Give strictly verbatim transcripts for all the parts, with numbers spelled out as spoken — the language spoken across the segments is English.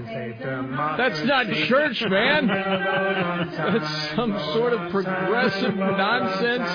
That's not church, man. That's some sort of progressive nonsense.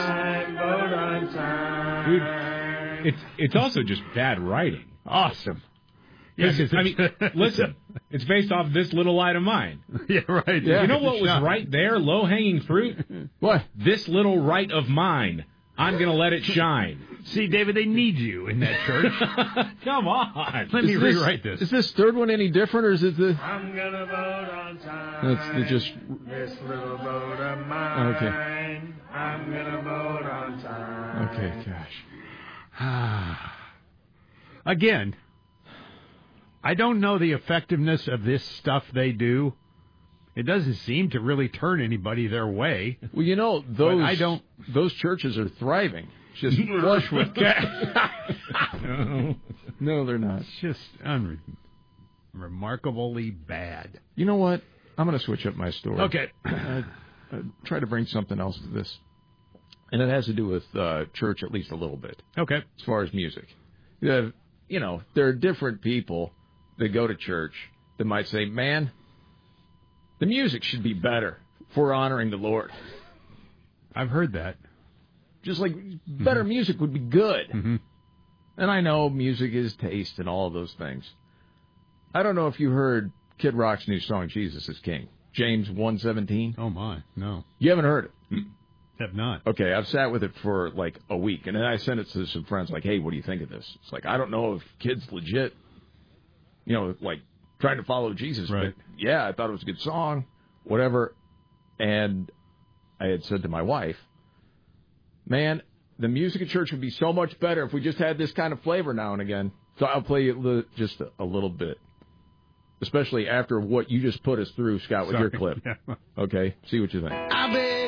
Dude, it's it's also just bad writing. Awesome. Yeah, I mean, listen, it's based off this little light of mine. Yeah, right. Yeah. You know what was right there, low-hanging fruit? What? This little right of mine. I'm going to let it shine. See, David, they need you in that church. Come on. Let is me this, rewrite this. Is this third one any different, or is it the... I'm going to vote on time. That's the just... This little vote of mine. Okay. I'm going to vote on time. Okay, gosh. Again, I don't know the effectiveness of this stuff they do. It doesn't seem to really turn anybody their way. Well, you know, those I don't. Those churches are thriving. Just flush with cash. no. no, they're not. It's just unremarkably bad. You know what? I'm going to switch up my story. Okay. I, I try to bring something else to this. And it has to do with uh, church at least a little bit. Okay. As far as music. You have, you know, there are different people that go to church that might say, man, the music should be better for honoring the Lord. I've heard that. Just like better mm-hmm. music would be good. Mm-hmm. And I know music is taste and all of those things. I don't know if you heard Kid Rock's new song, Jesus is King. James one seventeen. Oh, my. No. You haven't heard it? Have not. Okay, I've sat with it for like a week, and then I sent it to some friends like, hey, what do you think of this? It's like, I don't know if Kid's legit, you know, like trying to follow Jesus. Right. But yeah, I thought it was a good song, whatever. And I had said to my wife, man, the music at church would be so much better if we just had this kind of flavor now and again. So I'll play you just a little bit, especially after what you just put us through, Scott, with Sorry. your clip. Yeah. Okay, see what you think. I'll be